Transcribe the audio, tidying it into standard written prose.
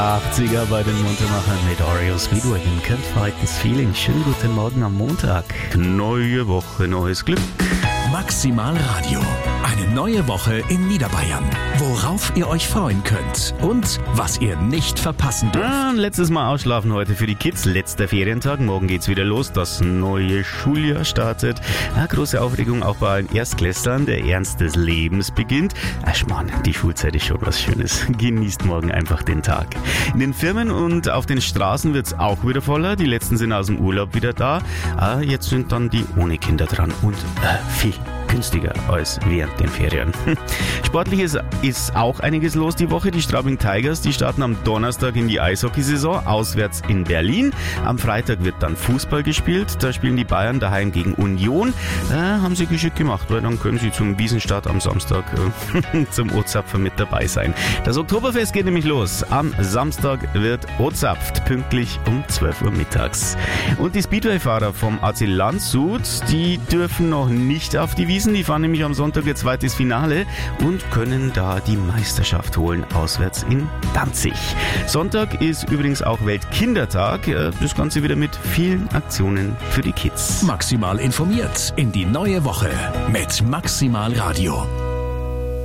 80er bei den Muntermachern mit Oreo Speedway and Can't Fight This Feeling. Schönen guten Morgen am Montag. Neue Woche, neues Glück. Maximal Radio. Eine neue Woche in Niederbayern. Worauf ihr euch freuen könnt und was ihr nicht verpassen dürft. Letztes Mal ausschlafen heute für die Kids. Letzter Ferientag. Morgen geht's wieder los. Das neue Schuljahr startet. Große Aufregung auch bei allen Erstklässlern. Der Ernst des Lebens beginnt. Schmarrn, die Schulzeit ist schon was Schönes. Genießt morgen einfach den Tag. In den Firmen und auf den Straßen wird's auch wieder voller. Die letzten sind aus dem Urlaub wieder da. Jetzt sind dann die ohne Kinder dran und viel günstiger als während den Ferien. Sportlich ist auch einiges los die Woche. Die Straubing Tigers, die starten am Donnerstag in die Eishockeysaison, auswärts in Berlin. Am Freitag wird dann Fußball gespielt. Da spielen die Bayern daheim gegen Union. Haben sie geschickt gemacht, weil dann können sie zum Wiesenstart am Samstag zum O-Zapfer mit dabei sein. Das Oktoberfest geht nämlich los. Am Samstag wird O-Zapft, pünktlich um 12 Uhr mittags. Und die Speedway-Fahrer vom AC Landshut, die dürfen noch nicht auf die Wiesn. Die fahren nämlich am Sonntag ihr zweites Finale und können da die Meisterschaft holen, auswärts in Danzig. Sonntag ist übrigens auch Weltkindertag. Das Ganze wieder mit vielen Aktionen für die Kids. Maximal informiert in die neue Woche mit Maximal Radio.